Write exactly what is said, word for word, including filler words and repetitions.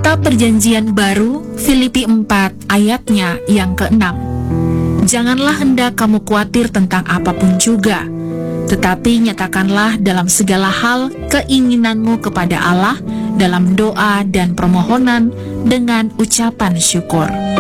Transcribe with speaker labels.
Speaker 1: Kitab Perjanjian Baru, Filipi empat, ayatnya yang keenam. Janganlah hendak kamu khawatir tentang apapun juga, tetapi nyatakanlah dalam segala hal keinginanmu kepada Allah dalam doa dan permohonan dengan ucapan syukur.